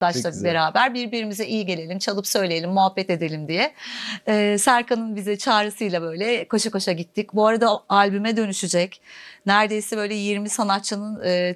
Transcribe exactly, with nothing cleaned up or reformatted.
arkadaşla beraber birbirimize iyi gelelim, çalıp söyleyelim, muhabbet edelim diye. Ee, Serkan'ın bize çağrısıyla böyle koşa koşa gittik. Bu arada albüme dönüşecek. Neredeyse böyle yirmi sanatçının e,